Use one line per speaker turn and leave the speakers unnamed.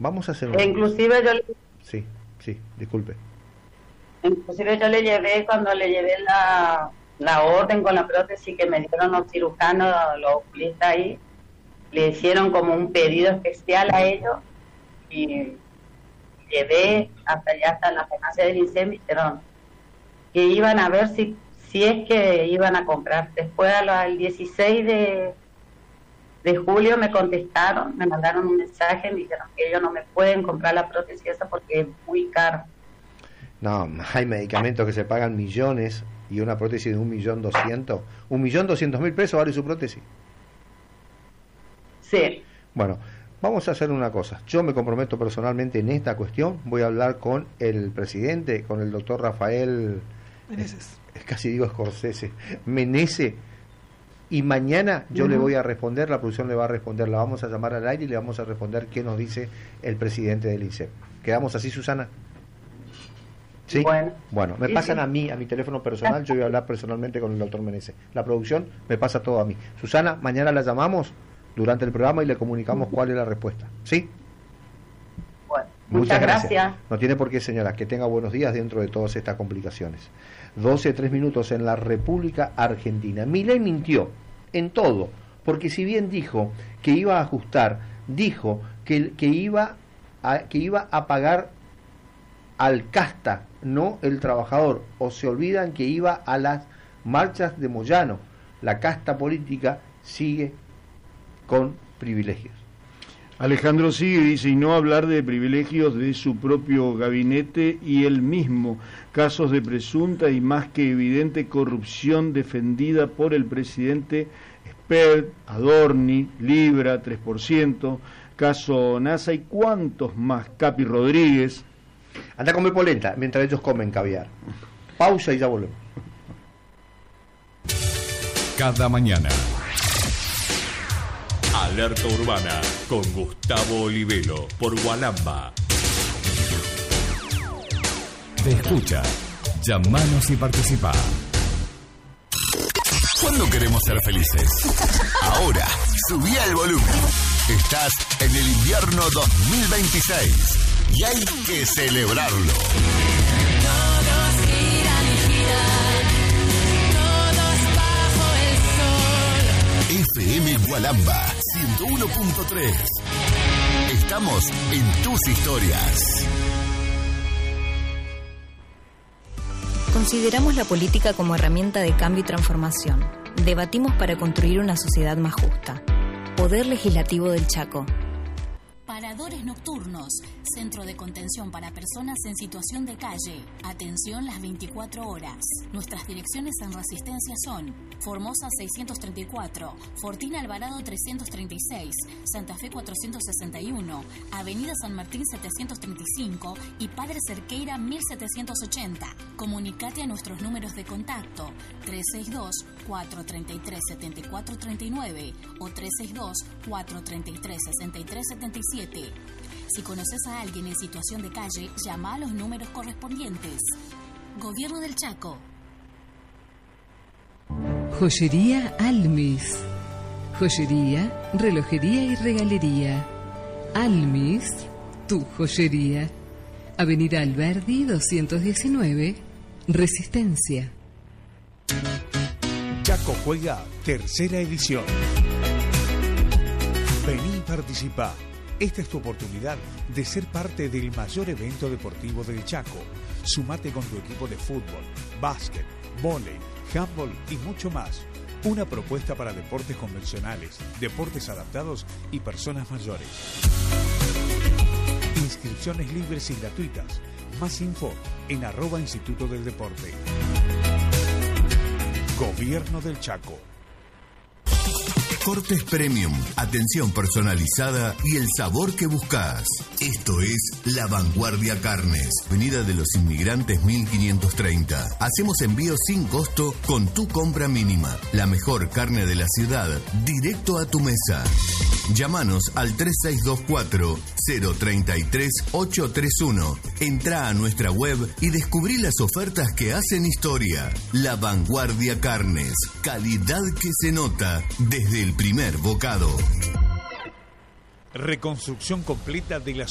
Vamos a hacer
inclusive
Sí, disculpe.
Inclusive yo cuando le llevé la orden con la prótesis que me dieron los cirujanos, los oculistas ahí, le hicieron como un pedido especial a ellos y llevé hasta la farmacia del INSEE, me dijeron que iban a ver si es que iban a comprar. Después al 16 de julio me contestaron, me mandaron un mensaje, me dijeron que ellos no me pueden comprar la prótesis esa porque es muy caro.
No, hay medicamentos que se pagan millones y una prótesis de 1.200.000, 1.200.000 pesos vale su prótesis.
Sí.
Bueno, vamos a hacer una cosa. Yo me comprometo personalmente en esta cuestión. Voy a hablar con el presidente, con el doctor Rafael
Meneses.
Casi digo Scorsese, Menese, y mañana yo le voy a responder, la producción le va a responder, la vamos a llamar al aire y le vamos a responder qué nos dice el presidente del INSEP. ¿Quedamos así, Susana? ¿Sí? Bueno, me pasan a mí, a mi teléfono personal, yo voy a hablar personalmente con el doctor Menese. La producción me pasa todo a mí. Susana, mañana la llamamos durante el programa y le comunicamos cuál es la respuesta. ¿Sí?
Bueno, muchas gracias.
No tiene por qué, señora. Que tenga buenos días dentro de todas estas complicaciones. 12:03 en la República Argentina. Milei mintió en todo, porque si bien dijo que iba a ajustar, dijo que iba a pagar al casta, no el trabajador, o se olvidan que iba a las marchas de Moyano. La casta política sigue con privilegios.
Alejandro sigue, dice, y no hablar de privilegios de su propio gabinete y él mismo, casos de presunta y más que evidente corrupción defendida por el presidente Spert, Adorni, Libra, 3%, caso NASA y cuántos más, Capi Rodríguez.
Anda a comer polenta mientras ellos comen caviar. Pausa y ya volvemos.
Cada mañana. Alerta Urbana con Gustavo Olivero por Gualamba. Te escucha. Llamanos y participa. ¿Cuándo queremos ser felices? Ahora, subí el volumen. Estás en el invierno 2026 y hay que celebrarlo.
Todos giran y giran, todos bajo el sol.
FM Gualamba 101.3. Estamos en tus historias.
Consideramos la política como herramienta de cambio y transformación. Debatimos para construir una sociedad más justa. Poder Legislativo del Chaco.
Paradores nocturnos, centro de contención para personas en situación de calle. Atención las 24 horas. Nuestras direcciones en Resistencia son Formosa 634, Fortín Alvarado 336, Santa Fe 461, Avenida San Martín 735 y Padre Cerqueira 1780. Comunicate a nuestros números de contacto 362-433-7439 o 362-433-6377. Si conoces a alguien en situación de calle, llama a los números correspondientes. Gobierno del Chaco.
Joyería Almis. Joyería, relojería y regalería. Almis, tu joyería. Avenida Alberdi 219, Resistencia.
Chaco Juega, tercera edición. Vení y participá. Esta es tu oportunidad de ser parte del mayor evento deportivo del Chaco. Sumate con tu equipo de fútbol, básquet, vóley, handball y mucho más. Una propuesta para deportes convencionales, deportes adaptados y personas mayores. Inscripciones libres y gratuitas. Más info en @Instituto del Deporte. Gobierno del Chaco.
Cortes Premium, atención personalizada y el sabor que buscas. Esto es La Vanguardia Carnes, Avenida de los Inmigrantes 1530. Hacemos envíos sin costo con tu compra mínima. La mejor carne de la ciudad, directo a tu mesa. Llámanos al 3624-033-831. Entrá a nuestra web y descubrí las ofertas que hacen historia. La Vanguardia Carnes, calidad que se nota desde el primer bocado.
Reconstrucción completa de la